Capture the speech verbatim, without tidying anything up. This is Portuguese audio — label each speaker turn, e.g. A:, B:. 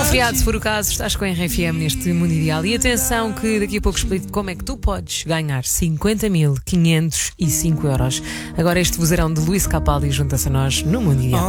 A: feriado, se for o caso, estás com a R F M neste Mundo Ideal. E atenção que daqui a pouco explico como é que tu podes ganhar cinquenta mil quinhentos e cinco euros. Agora este vozeirão de Luís Capaldi junta-se a nós no Mundo Ideal.